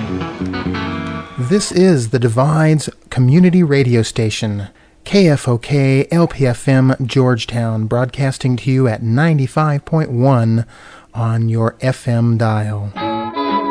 This is the Divides Community Radio Station, KFOK LPFM Georgetown, broadcasting to you at 95.1 on your FM dial.